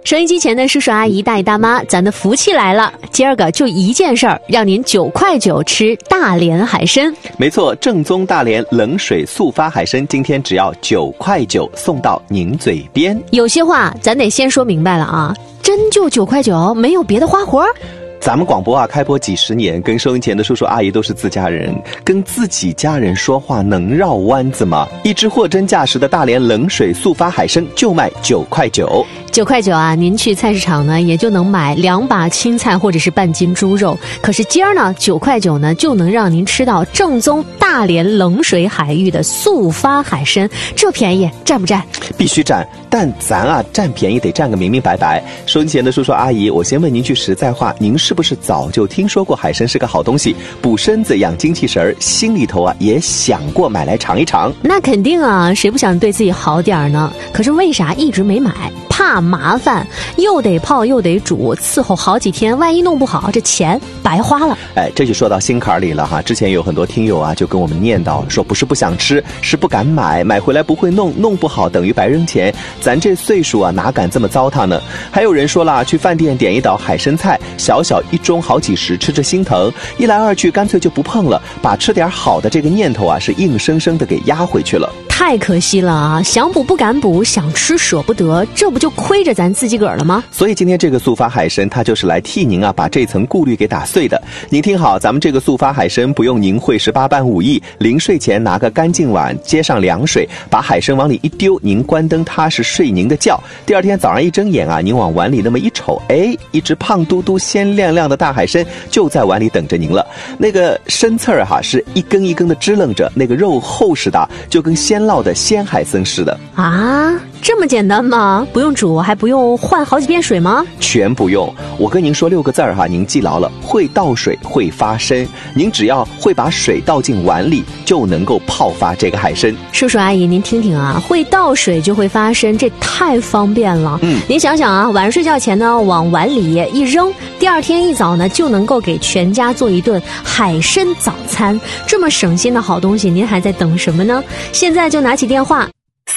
收音机前的叔叔阿姨大爷大妈，咱的福气来了，今儿个就一件事儿，让您9块9吃大连海参。 没错，正宗大连冷水速发海参，今天只要9块9送到您嘴边。 有些话咱得先说明白了啊，真就9块9，没有别的花活。 咱们广播啊，开播几十年，跟收音前的叔叔阿姨都是自家人，跟自己家人说话能绕弯子吗？一只货真价实的大连冷水速发海参就卖9块9。 9块9啊，您去菜市场呢，也就能买2把青菜或者是半斤猪肉。可是今儿呢，9块9呢，就能让您吃到正宗大连冷水海域的速发海参，这便宜占不占？ 必须占，但咱啊占便宜得占个明明白白。收音前的叔叔阿姨，我先问您句实在话，您是不是早就听说过海参是个好东西，补身子养精气神，心里头啊也想过买来尝一尝？ 那肯定啊，谁不想对自己好点呢？可是为啥一直没买？怕麻烦，又得泡又得煮，伺候好几天，万一弄不好，这钱白花了。 这就说到心坎里了哈。之前有很多听友啊就跟我们念叨说，不是不想吃，是不敢买，买回来不会弄，弄不好等于白扔钱。咱这岁数啊哪敢这么糟蹋呢？还有人说了，去饭店点一道海参菜，小小一盅好几十，吃着心疼，一来二去干脆就不碰了，把吃点好的这个念头啊是硬生生的给压回去了。 太可惜了啊！想补不敢补，想吃舍不得，这不就亏着咱自己个儿了吗？ 所以今天这个速发海参，它就是来替您啊把这层顾虑给打碎的。您听好，咱们这个速发海参不用您会18般武艺，临睡前拿个干净碗，接上凉水，把海参往里一丢，您关灯踏实睡您的觉。第二天早上一睁眼啊，您往碗里那么一瞅，一只胖嘟嘟鲜亮亮的大海参就在碗里等着您了。那个参刺儿是一根一根的支棱着，那个肉厚实的，就跟鲜烙的鲜海参似的啊。这么简单吗？不用煮，还不用换好几遍水吗？ 全不用。我跟您说6个字儿您记牢了，会倒水会发参。您只要会把水倒进碗里，就能够泡发这个海参。 叔叔阿姨您听听啊，会倒水就会发参，这太方便了。您想想啊，晚上睡觉前呢往碗里一扔，第二天一早呢就能够给全家做一顿海参早餐。这么省心的好东西，您还在等什么呢？现在就拿起电话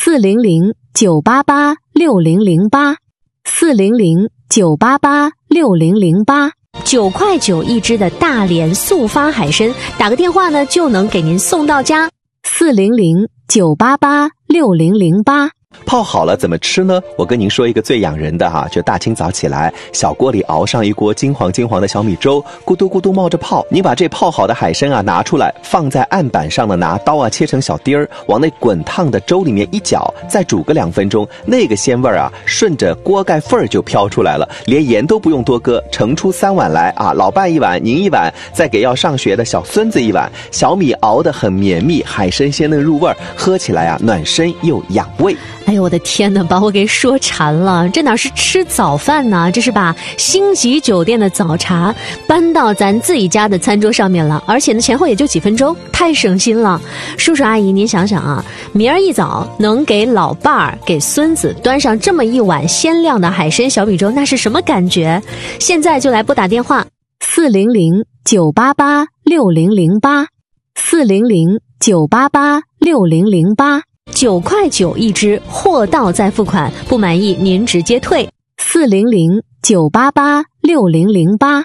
400-988-6008 400-988-6008 9块9一只的大连速发海参，打个电话呢就能给您送到家。400-988-6008。 泡好了怎么吃呢？我跟您说一个最养人的就大清早起来，小锅里熬上一锅金黄金黄的小米粥，咕嘟咕嘟冒着泡。你把这泡好的海参拿出来，放在案板上呢，拿刀切成小丁儿，往那滚烫的粥里面一搅，再煮个2分钟，那个鲜味顺着锅盖缝儿就飘出来了，连盐都不用多搁，盛出3碗来老伴1碗，您1碗，再给要上学的小孙子1碗。小米熬得很绵密，海参鲜嫩入味，喝起来暖身又养胃。 哎呦我的天哪，把我给说馋了，这哪是吃早饭呢，这是把星级酒店的早茶搬到咱自己家的餐桌上面了，而且呢前后也就几分钟，太省心了。叔叔阿姨您想想啊，明儿一早能给老伴儿给孙子端上这么一碗鲜亮的海参小米粥，那是什么感觉？现在就来拨打电话400-988-6008 400-988-6008 9块9一只，货到再付款，不满意您直接退。400-988-6008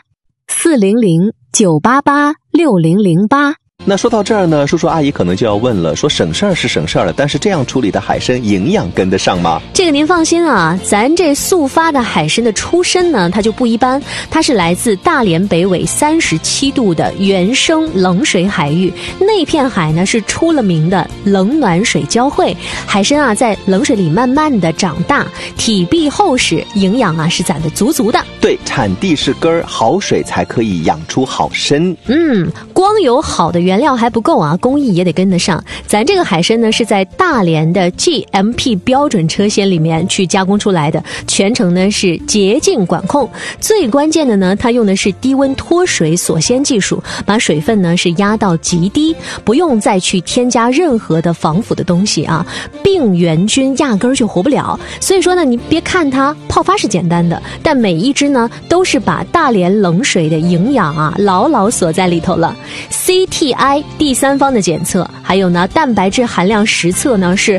400-988-6008。 那说到这儿呢，叔叔阿姨可能就要问了，说省事儿是省事儿了，但是这样处理的海参营养跟得上吗？ 这个您放心啊，咱这速发的海参的出身呢，它就不一般，它是来自大连北纬37度的原生冷水海域，那片海呢是出了名的冷暖水交汇，海参在冷水里慢慢的长大，体壁厚实，营养是攒得足足的。 对，产地是根儿，好水才可以养出好参。 光有好的原料还不够啊，工艺也得跟得上。咱这个海参呢是在大连的 GMP 标准车间里面去加工出来的，全程呢是洁净管控。最关键的呢，它用的是低温脱水锁鲜技术，把水分呢是压到极低，不用再去添加任何的防腐的东西病原菌压根儿就活不了。所以说呢，你别看它泡发是简单的，但每一只呢都是把大连冷水的营养牢牢锁在里头了。CTI GI 第三方的检测，还有呢蛋白质含量实测呢是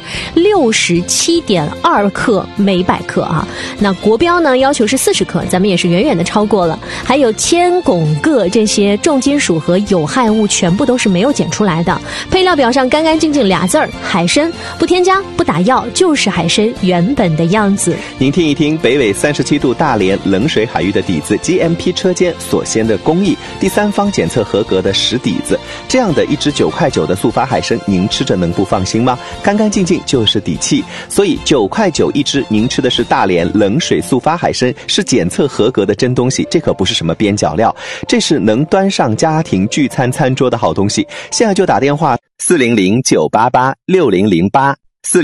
67.2克每100克啊。那国标呢要求是40克，咱们也是远远的超过了。还有铅、汞、铬这些重金属和有害物全部都是没有检出来的。配料表上干干净净俩字儿，海参，不添加不打药，就是海参原本的样子。 您听一听北纬37度大连冷水海域的底子 GMP 车间所鲜的工艺，第三方检测合格的实底子，这样的一只9块9的速发海参，您吃着能不放心吗？干干净净就是底气。所以9块9一只，您吃的是大连冷水速发海参，是检测合格的真东西，这可不是什么边角料，这是能端上家庭聚餐餐桌的好东西。现在就打电话400-988-6008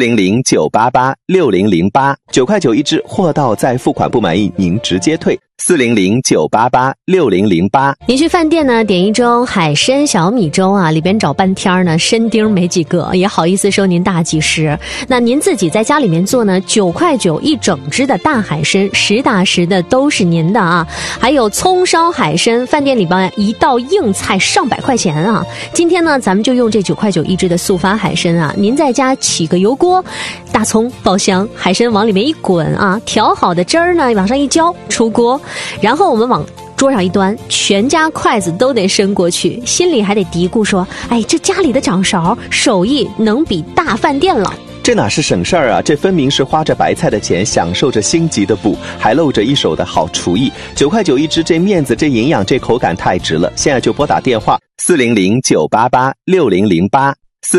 400-988-6008， 9块9一只，货到再付款，不满意您直接退。400-988-6008。 您去饭店呢点一盅海参小米粥啊，里边找半天呢参丁没几个，也好意思收您大几十。那您自己在家里面做呢，9块9一整只的大海参，实打实的都是您的啊。还有葱烧海参，饭店里边一道硬菜上百块钱啊。今天呢咱们就用这9块9一只的速发海参啊，您在家起个油锅，大葱爆香，海参往里面一滚啊，调好的汁儿呢往上一浇，出锅。然后我们往桌上一端，全家筷子都得伸过去，心里还得嘀咕说，哎，这家里的掌勺手艺能比大饭店了。 这哪是省事儿啊，这分明是花着白菜的钱，享受着星级的补，还露着一手的好厨艺。9块9一只，这面子，这营养，这口感太值了。现在就拨打电话400-988-6008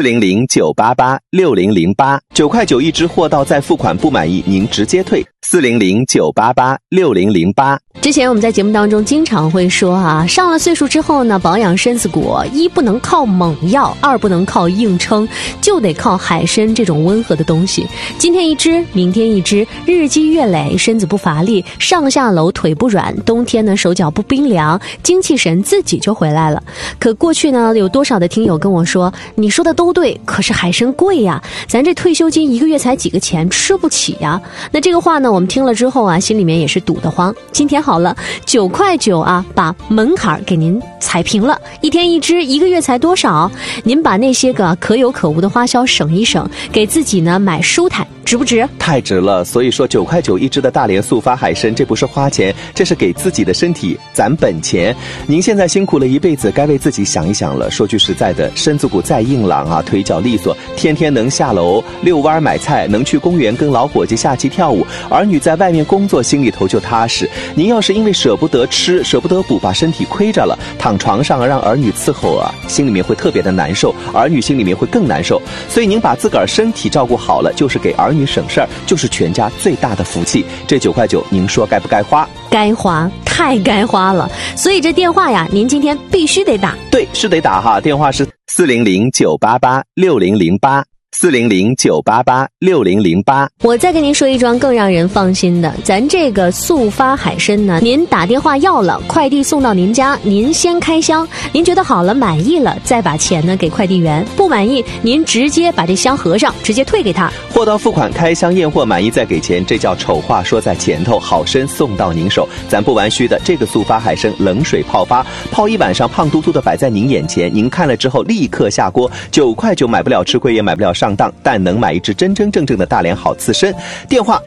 400-988-6008， 9块9一只，货到再付款，不满意您直接退。400-988-6008。 之前我们在节目当中经常会说啊，上了岁数之后呢，保养身子骨，一不能靠猛药，二不能靠硬撑，就得靠海参这种温和的东西。今天一只，明天一只，日积月累，身子不乏力，上下楼腿不软，冬天呢手脚不冰凉，精气神自己就回来了。可过去呢，有多少的听友跟我说，你说的都对，可是海参贵呀，咱这退休金一个月才几个钱，吃不起呀。那这个话呢，我们听了之后啊，心里面也是堵得慌。今天好了，9块9啊，把门槛给您踩平了，一天一只，一个月才多少？您把那些个可有可无的花销省一省，给自己呢买舒坦，值不值？ 太值了。所以说9块9一只的大连速发海参，这不是花钱，这是给自己的身体攒本钱。您现在辛苦了一辈子，该为自己想一想了。说句实在的，身子骨再硬朗啊，腿脚利索，天天能下楼遛弯买菜，能去公园跟老伙计下棋跳舞，儿女在外面工作，心里头就踏实。您要是因为舍不得吃，舍不得补，把身体亏着了，躺床上让儿女伺候啊，心里面会特别的难受，儿女心里面会更难受。所以您把自个儿身体照顾好了，就是给儿女省事儿，就是全家最大的福气。这9块9，您说该不该花？ 该花，太该花了。所以这电话呀，您今天必须得打。 对，是得打哈，电话是400-988-6008。400-988-6008。 我再跟您说一桩更让人放心的，咱这个速发海参呢，您打电话要了，快递送到您家，您先开箱，您觉得好了满意了，再把钱呢给快递员，不满意您直接把这箱合上，直接退给他。 货到付款，开箱验货，满意再给钱，这叫丑话说在前头，好参送到您手。咱不玩虚的，这个速发海参冷水泡发，泡一晚上，胖嘟嘟的摆在您眼前，您看了之后立刻下锅。9块9买不了吃亏，也买不了上当，但能买一只真真正正的大连好刺参。电话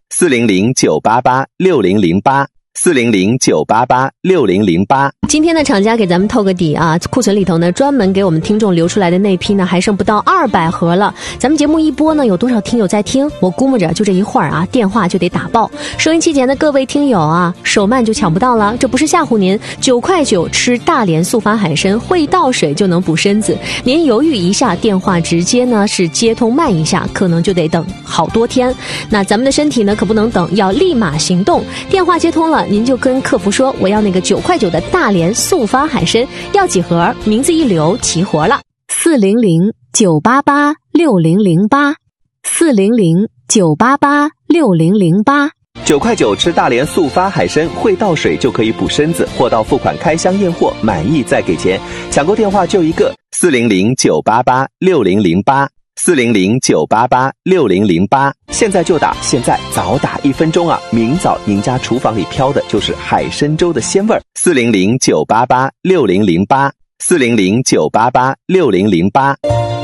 400-988-6008。400-988-6008。 今天的厂家给咱们透个底啊，库存里头呢专门给我们听众留出来的那批呢还剩不到200盒了。咱们节目一播呢，有多少听友在听？我估摸着就这一会儿啊，电话就得打爆。收音机前的各位听友啊，手慢就抢不到了，这不是吓唬您。9块9吃大连速发海参，会倒水就能补身子。您犹豫一下，电话直接呢是接通慢一下，可能就得等好多天。那咱们的身体呢可不能等，要立马行动。电话接通了，您就跟客服说我要那个9块9的大连速发海参，要几盒？名字一留，齐活了。400-988-6008 400-988-6008。 9块9吃大连速发海参，会倒水就可以补身子，货到付款，开箱验货，满意再给钱。抢购电话就一个400-988-6008 400-988-6008，现在就打，现在早打1分钟啊！明早您家厨房里飘的就是海参粥的鲜味儿。400-988-6008 400-988-6008。